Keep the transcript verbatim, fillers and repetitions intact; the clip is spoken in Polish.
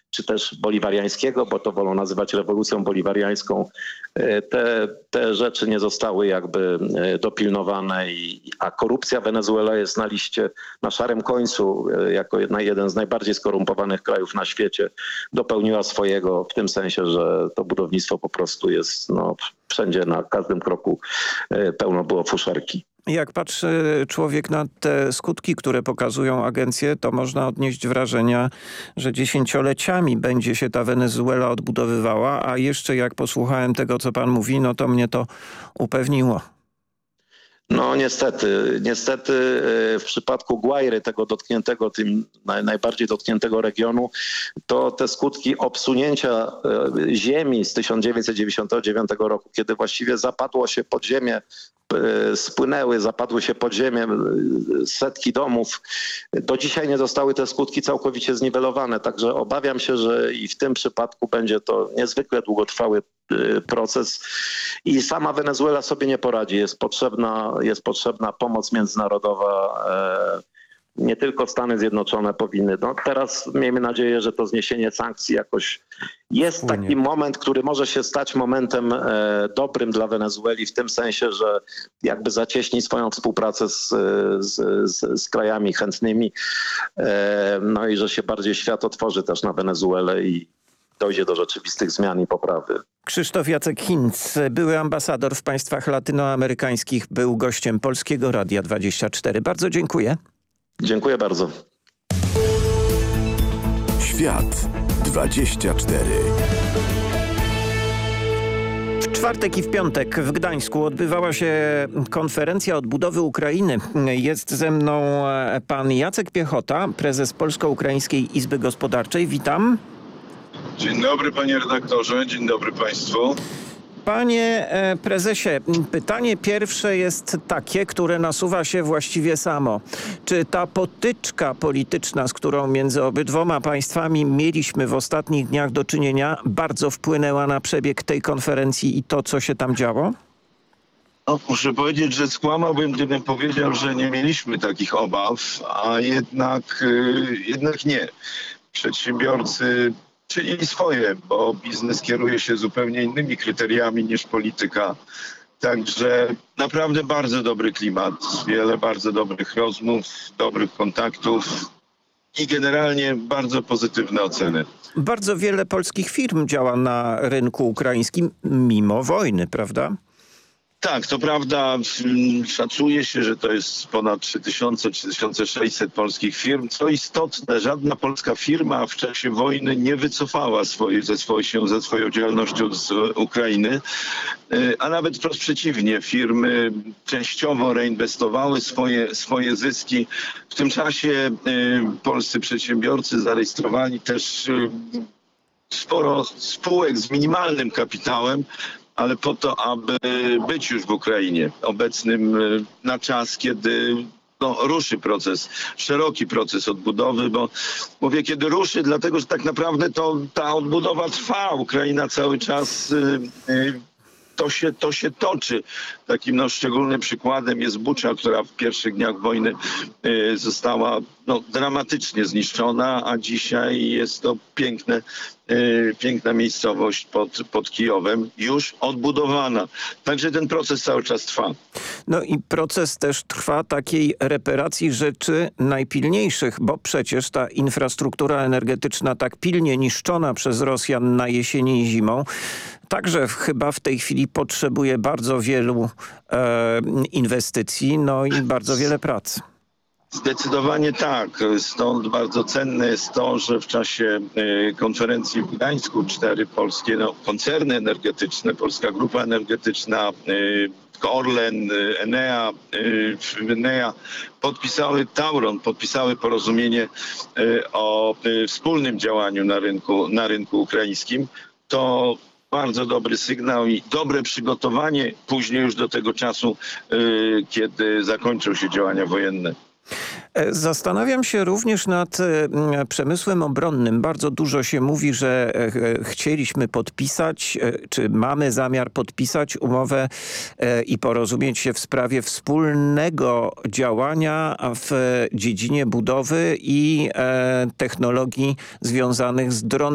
czy też boliwariańskiego, bo to wolą nazywać rewolucją boliwariańską. Te, te rzeczy nie zostały jakby dopilnowane, i, a korupcja Wenezuela jest na liście, na szarym końcu, jako jedna, jeden z najbardziej skorumpowanych krajów na świecie. Dopełniła swojego w tym sensie, że to budownictwo po prostu jest no, wszędzie, na każdym kroku pełno było fuszerki. Jak patrzy człowiek na te skutki, które pokazują agencje, to można odnieść wrażenia, że dziesięcioleciami będzie się ta Wenezuela odbudowywała, a jeszcze jak posłuchałem tego, co pan mówi, no to mnie to upewniło. No niestety, niestety w przypadku Guairy, tego dotkniętego, tym naj, najbardziej dotkniętego regionu, to te skutki obsunięcia ziemi z tysiąc dziewięćset dziewięćdziesiątego dziewiątego roku, kiedy właściwie zapadło się pod ziemię, spłynęły, zapadły się pod ziemię setki domów. Do dzisiaj nie zostały te skutki całkowicie zniwelowane. Także obawiam się, że i w tym przypadku będzie to niezwykle długotrwały proces i sama Wenezuela sobie nie poradzi. Jest potrzebna, jest potrzebna pomoc międzynarodowa. Nie tylko Stany Zjednoczone powinny. No teraz miejmy nadzieję, że to zniesienie sankcji jakoś jest Wspólnie. taki moment, który może się stać momentem e, dobrym dla Wenezueli w tym sensie, że jakby zacieśni swoją współpracę z, z, z, z krajami chętnymi. E, no i że się bardziej świat otworzy też na Wenezuelę i dojdzie do rzeczywistych zmian i poprawy. Krzysztof Jacek Hinc, były ambasador w państwach latynoamerykańskich, był gościem Polskiego Radia dwadzieścia cztery. Bardzo dziękuję. Dziękuję bardzo. Świat dwadzieścia cztery. W czwartek i w piątek w Gdańsku odbywała się konferencja odbudowy Ukrainy. Jest ze mną pan Jacek Piechota, prezes Polsko-Ukraińskiej Izby Gospodarczej. Witam. Dzień dobry panie redaktorze, dzień dobry państwu. Panie prezesie, pytanie pierwsze jest takie, które nasuwa się właściwie samo. Czy ta potyczka polityczna, z którą między obydwoma państwami mieliśmy w ostatnich dniach do czynienia, bardzo wpłynęła na przebieg tej konferencji i to, co się tam działo? No, muszę powiedzieć, że skłamałbym, gdybym powiedział, że nie mieliśmy takich obaw, a jednak, yy, jednak nie. Przedsiębiorcy czynili swoje, bo biznes kieruje się zupełnie innymi kryteriami niż polityka. Także naprawdę bardzo dobry klimat, wiele bardzo dobrych rozmów, dobrych kontaktów i generalnie bardzo pozytywne oceny. Bardzo wiele polskich firm działa na rynku ukraińskim mimo wojny, prawda? Tak, to prawda. Szacuje się, że to jest ponad trzy tysiące, trzy tysiące sześćset polskich firm. Co istotne, żadna polska firma w czasie wojny nie wycofała swojej, ze swojej, się ze swoją działalnością z Ukrainy, a nawet wprost przeciwnie. Firmy częściowo reinwestowały swoje, swoje zyski. W tym czasie polscy przedsiębiorcy zarejestrowali też sporo spółek z minimalnym kapitałem, ale po to, aby być już w Ukrainie obecnym na czas, kiedy no, ruszy proces, szeroki proces odbudowy, bo mówię kiedy ruszy, dlatego że tak naprawdę to ta odbudowa trwa. Ukraina cały czas y, y, to się, to się toczy. Takim no, szczególnym przykładem jest Bucza, która w pierwszych dniach wojny y, została no, dramatycznie zniszczona, a dzisiaj jest to piękne, y, piękna miejscowość pod, pod Kijowem, już odbudowana. Także ten proces cały czas trwa. No i proces też trwa takiej reparacji rzeczy najpilniejszych, bo przecież ta infrastruktura energetyczna tak pilnie niszczona przez Rosjan na jesieni i zimą, także chyba w tej chwili potrzebuje bardzo wielu e, inwestycji, no i bardzo wiele pracy. Zdecydowanie tak. Stąd bardzo cenne jest to, że w czasie konferencji w Gdańsku cztery polskie no, koncerny energetyczne, Polska Grupa Energetyczna, Orlen, Enea, Enea podpisały Tauron, podpisały porozumienie o wspólnym działaniu na rynku, na rynku ukraińskim. To bardzo dobry sygnał i dobre przygotowanie później już do tego czasu, kiedy zakończą się działania wojenne. Zastanawiam się również nad przemysłem obronnym. Bardzo dużo się mówi, że chcieliśmy podpisać, czy mamy zamiar podpisać umowę i porozumieć się w sprawie wspólnego działania w dziedzinie budowy i technologii związanych z dronami.